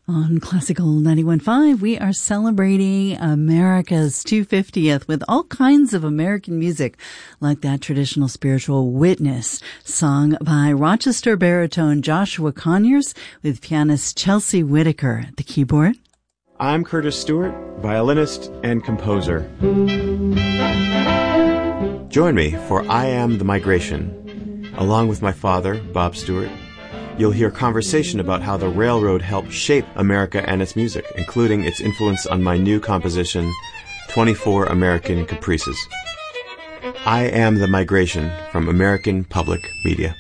On Classical 91.5, we are celebrating America's 250th with all kinds of American music, like that traditional spiritual Witness, sung by Rochester baritone Joshua Conyers with pianist Chelsea Whitaker at the keyboard. I'm Curtis Stewart, violinist and composer. Join me for I Am the Migration. Along with my father, Bob Stewart, you'll hear conversation about how the railroad helped shape America and its music, including its influence on my new composition, 24 American Caprices. I Am the Migration from American Public Media.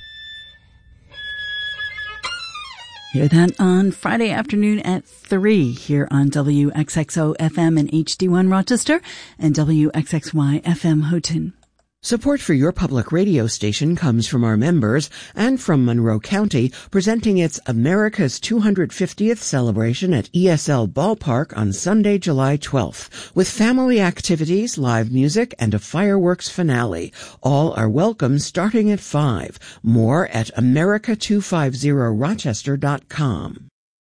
Hear that on Friday afternoon at 3 here on WXXO FM and HD1 Rochester and WXXY FM Houghton. Support for your public radio station comes from our members and from Monroe County, presenting its America's 250th celebration at ESL Ballpark on Sunday, July 12th, with family activities, live music, and a fireworks finale. All are welcome starting at 5. More at America250Rochester.com.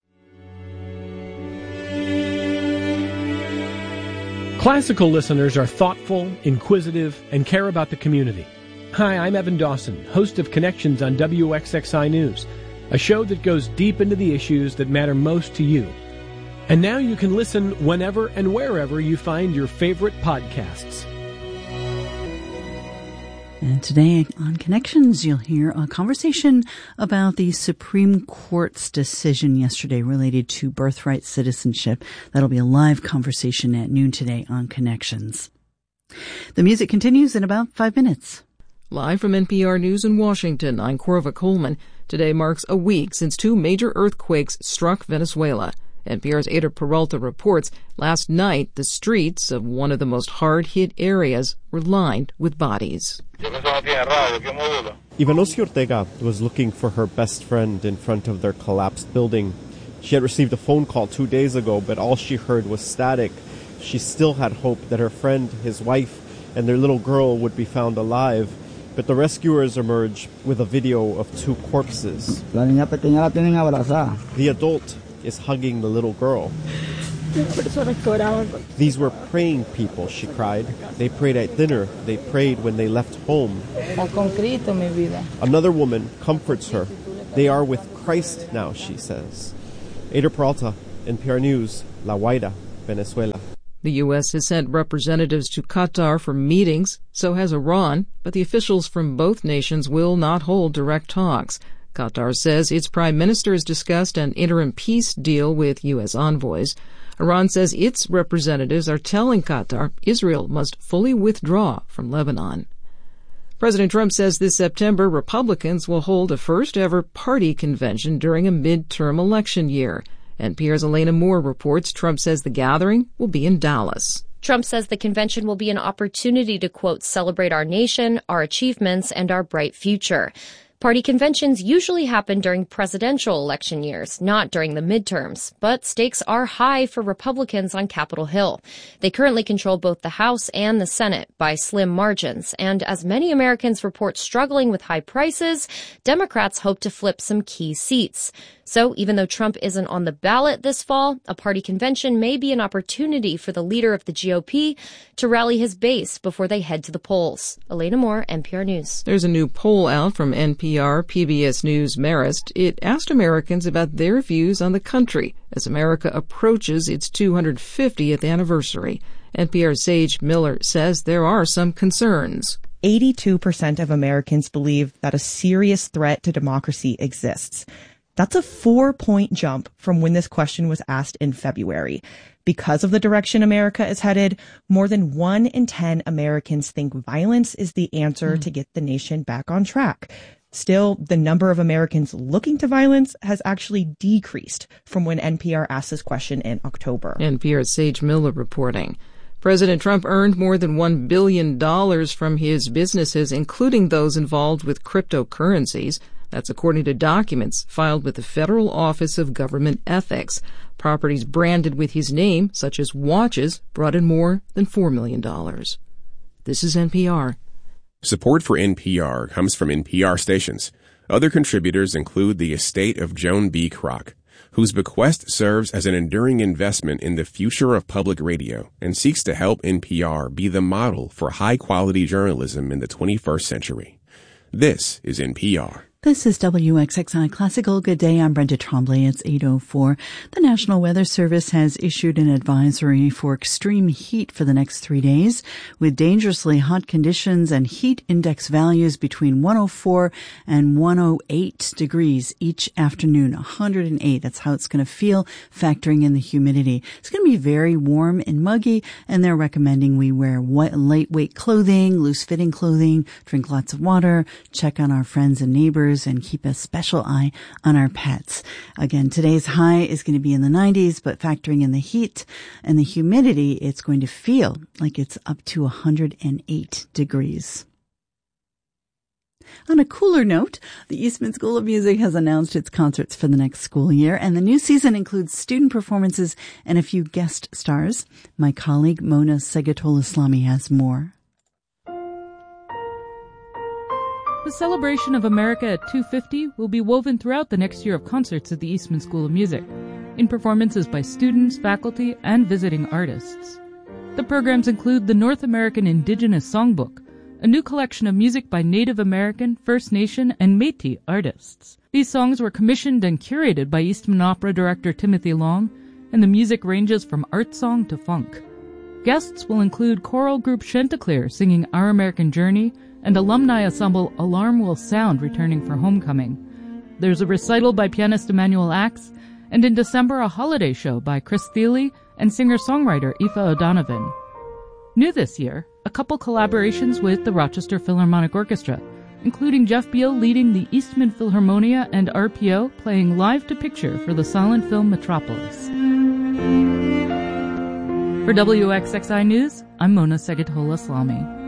Classical listeners are thoughtful, inquisitive, and care about the community. Hi, I'm Evan Dawson, host of Connections on WXXI News, a show that goes deep into the issues that matter most to you. And now you can listen whenever and wherever you find your favorite podcasts. And today on Connections, you'll hear a conversation about the Supreme Court's decision yesterday related to birthright citizenship. That'll be a live conversation at noon today on Connections. The music continues in about 5 minutes. Live from NPR News in Washington, I'm Corva Coleman. Today marks a week since 2 major earthquakes struck Venezuela. NPR's Ada Peralta reports last night the streets of one of the most hard-hit areas were lined with bodies. Ivanosia Ortega was looking for her best friend in front of their collapsed building. She had received a phone call 2 days ago, but all she heard was static. She still had hope that her friend, his wife, and their little girl would be found alive. But the rescuers emerged with a video of 2 corpses. The adult is hugging the little girl. These were praying people, she cried. They prayed at dinner. They prayed when they left home. Another woman comforts her. They are with Christ now, she says. Ada Peralta, NPR News, La Guaira, Venezuela. The U.S. has sent representatives to Qatar for meetings, so has Iran, but the officials from both nations will not hold direct talks. Qatar says its prime minister has discussed an interim peace deal with U.S. envoys. Iran says its representatives are telling Qatar Israel must fully withdraw from Lebanon. President Trump says this September Republicans will hold a first-ever party convention during a midterm election year. NPR's Elena Moore reports Trump says the gathering will be in Dallas. Trump says the convention will be an opportunity to, quote, celebrate our nation, our achievements, and our bright future. Party conventions usually happen during presidential election years, not during the midterms, but stakes are high for Republicans on Capitol Hill. They currently control both the House and the Senate by slim margins, and as many Americans report struggling with high prices, Democrats hope to flip some key seats. So even though Trump isn't on the ballot this fall, a party convention may be an opportunity for the leader of the GOP to rally his base before they head to the polls. Elena Moore, NPR News. There's a new poll out from NPR, PBS News, Marist. It asked Americans about their views on the country as America approaches its 250th anniversary. NPR's Sage Miller says there are some concerns. 82% of Americans believe that a serious threat to democracy exists. That's a 4-point jump from when this question was asked in February. Because of the direction America is headed, more than 1 in 10 Americans think violence is the answer to get the nation back on track. Still, the number of Americans looking to violence has actually decreased from when NPR asked this question in October. NPR's Sage Miller reporting. President Trump earned more than $1 billion from his businesses, including those involved with cryptocurrencies. That's according to documents filed with the Federal Office of Government Ethics. Properties branded with his name, such as watches, brought in more than $4 million. This is NPR. Support for NPR comes from NPR stations. Other contributors include the estate of Joan B. Kroc, whose bequest serves as an enduring investment in the future of public radio and seeks to help NPR be the model for high-quality journalism in the 21st century. This is NPR. This is WXXI Classical. Good day. I'm Brenda Trombley. It's 8:04. The National Weather Service has issued an advisory for extreme heat for the next 3 days, with dangerously hot conditions and heat index values between 104 and 108 degrees each afternoon. 108. That's how it's going to feel, factoring in the humidity. It's going to be very warm and muggy, and they're recommending we wear lightweight clothing, loose-fitting clothing, drink lots of water, check on our friends and neighbors, and keep a special eye on our pets. Again, today's high is going to be in the 90s, but factoring in the heat and the humidity, it's going to feel like it's up to 108 degrees. On a cooler note, the Eastman School of Music has announced its concerts for the next school year, and the new season includes student performances and a few guest stars. My colleague Mona Segetola-Slami has more. The celebration of America at 250 will be woven throughout the next year of concerts at the Eastman School of Music, in performances by students, faculty, and visiting artists. The programs include the North American Indigenous Songbook, a new collection of music by Native American, First Nation, and Métis artists. These songs were commissioned and curated by Eastman Opera director Timothy Long, and the music ranges from art song to funk. Guests will include choral group Chanticleer singing Our American Journey, and alumni ensemble Alarm Will Sound returning for homecoming. There's a recital by pianist Emmanuel Axe, and in December a holiday show by Chris Thiele and singer-songwriter Aoife O'Donovan. New this year, a couple collaborations with the Rochester Philharmonic Orchestra, including Jeff Beal leading the Eastman Philharmonia and RPO playing live to picture for the silent film Metropolis. For WXXI News, I'm Mona Segetola-Slami.